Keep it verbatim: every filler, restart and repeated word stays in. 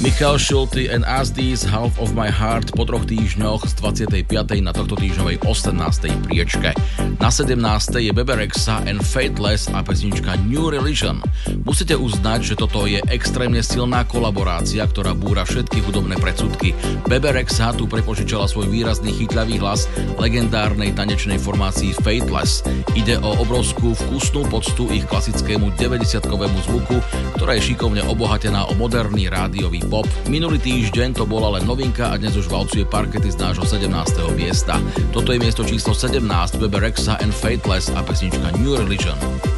Michal Schulte and As These Half of My Heart po troch týždňoch z dvadsiatej piatej na tohto týždňovej osemnástej priečke. Na sedemnástej je Bebe Rexha and Faithless a pesnička New Religion. Musíte uznať, že toto je extrémne silná kolaborácia, ktorá búra všetky hudobné predsudky. Bebe Rexha tu prepožičala svoj výrazný chytľavý hlas legendárnej tanečnej formácii Faithless. Ide o obrovskú vkusnú poctu ich klasickému deväťdesiatkovému zvuku, ktorá je šikovne obohatená o moderný rádiový pop. Minulý týždeň to bola len novinka a dnes už valcuje parkety z nášho sedemnásteho miesta. Toto je miesto číslo sedemnásť, Bebe Rexha and Faithless a pesnička New Religion.